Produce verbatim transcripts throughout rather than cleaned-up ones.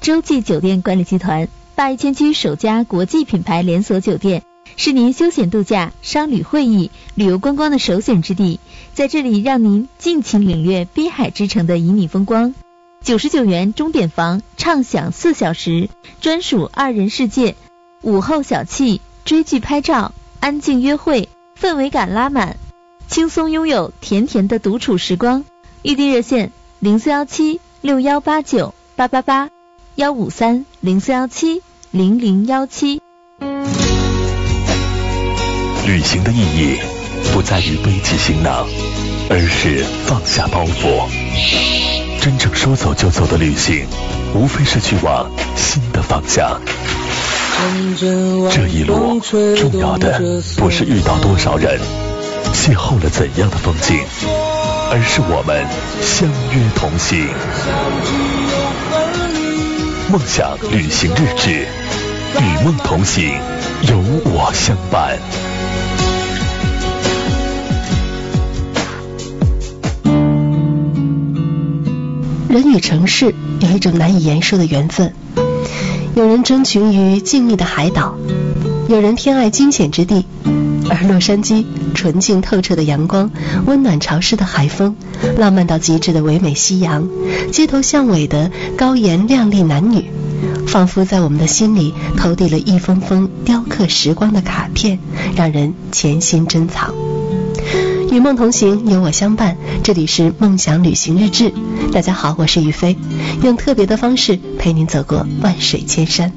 洲际酒店管理集团，鲅鱼圈区首家国际品牌连锁酒店，是您休闲度假、商旅会议、旅游观光的首选之地。在这里，让您尽情领略滨海之城的旖旎风光。九十九元钟点房，畅享四小时，专属二人世界，午后小憩，追剧拍照，安静约会，氛围感拉满，轻松拥有甜甜的独处时光。预订热线零四幺七六幺八九八八八幺五三零四幺七零零幺七。 旅行的意义不在于背起行囊，而是放下包袱。真正说走就走的旅行，无非是去往新的方向。这一路重要的不是遇到多少人，邂逅了怎样的风景，而是我们相约同行。梦想旅行日志，与梦同行，有我相伴。 人与城市有一种难以言说的缘分，有人钟情于静谧的海岛，有人偏爱惊险之地，而洛杉矶纯净透彻的阳光，温暖潮湿的海风，浪漫到极致的唯美夕阳，街头巷尾的高颜靓丽男女，仿佛在我们的心里投递了一封封雕刻时光的卡片，让人潜心珍藏。与梦同行，有我相伴，这里是梦想旅行日志。大家好，我是雨飞，用特别的方式陪您走过万水千山。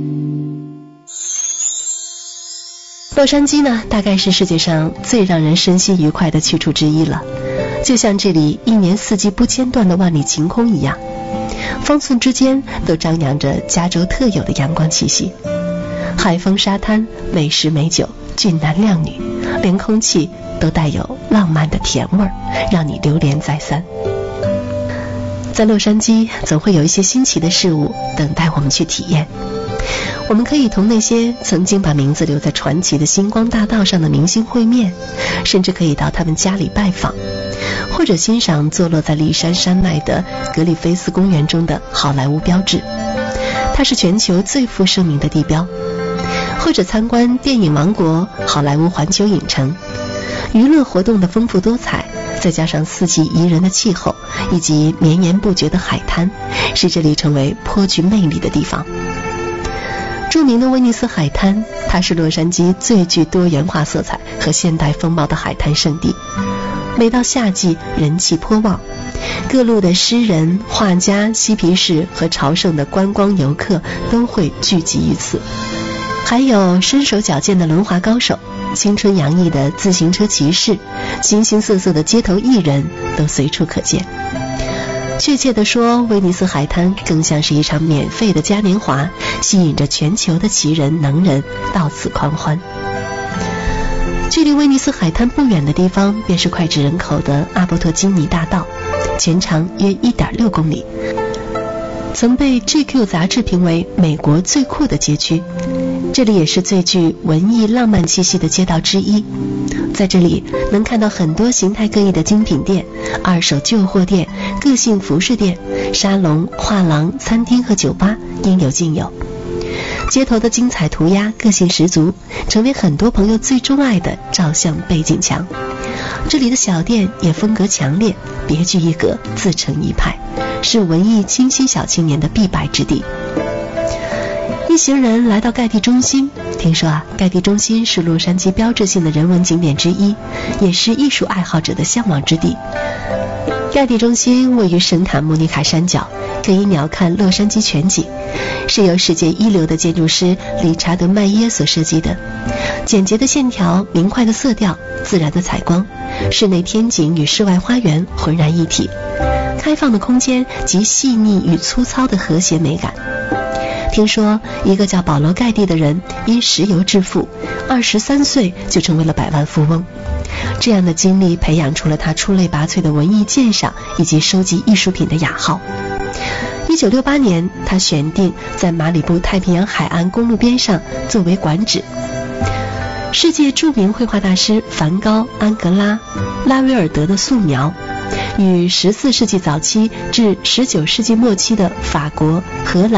洛杉矶呢，大概是世界上最让人身心愉快的去处之一了，就像这里一年四季不间断的万里晴空一样，方寸之间都张扬着加州特有的阳光气息。海风沙滩，美食美酒，俊男靓女，连空气都带有浪漫的甜味儿，让你流连再三。在洛杉矶总会有一些新奇的事物等待我们去体验，我们可以同那些曾经把名字留在传奇的星光大道上的明星会面，甚至可以到他们家里拜访，或者欣赏坐落在里山山脉的格里菲斯公园中的好莱坞标志，它是全球最负盛名的地标，或者参观电影王国好莱坞环球影城。娱乐活动的丰富多彩，再加上四季宜人的气候以及绵延不绝的海滩，使这里成为颇具魅力的地方。著名的威尼斯海滩，它是洛杉矶最具多元化色彩和现代风貌的海滩胜地，每到夏季人气颇旺，各路的诗人、画家、嬉皮士和朝圣的观光游客都会聚集于此，还有身手矫健的轮滑高手，青春洋溢的自行车骑士，形形色色的街头艺人都随处可见。确切地说，威尼斯海滩更像是一场免费的嘉年华，吸引着全球的奇人能人到此狂欢。距离威尼斯海滩不远的地方，便是脍炙人口的阿伯特金尼大道，全长约 一点六公里，曾被 G Q 杂志评为美国最酷的街区。这里也是最具文艺浪漫气息的街道之一，在这里能看到很多形态各异的精品店、二手旧货店、个性服饰店、沙龙、画廊、餐厅和酒吧应有尽有。街头的精彩涂鸦个性十足，成为很多朋友最钟爱的照相背景墙。这里的小店也风格强烈，别具一格，自成一派，是文艺清新小青年的必败之地。一行人来到盖蒂中心，听说啊，盖蒂中心是洛杉矶标志性的人文景点之一，也是艺术爱好者的向往之地。盖蒂中心位于圣塔莫尼卡山脚，可以鸟瞰洛杉矶全景，是由世界一流的建筑师理查德·麦耶所设计的。简洁的线条，明快的色调，自然的采光，室内天井与室外花园浑然一体，开放的空间及细腻与粗糙的和谐美感。听说一个叫保罗·盖蒂的人因石油致富，二十三岁就成为了百万富翁。这样的经历培养出了他出类拔萃的文艺鉴赏以及收集艺术品的雅号。一九六八年，他选定在马里布太平洋海岸公路边上作为馆址。世界著名绘画大师梵高、安格拉、拉威尔德的素描，与十四世纪早期至十九世纪末期的法国、荷兰